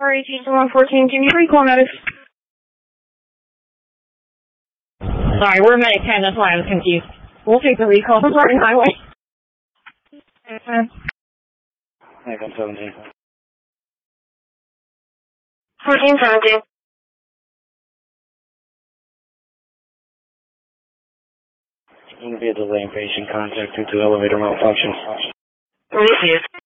RH 114, can you recall notice? Sorry, we're Medic 10, that's why I was confused. We'll take the recall from Martin Highway. Medic 117. 1417. There's going to be a delay in patient contact due to elevator malfunction. Received.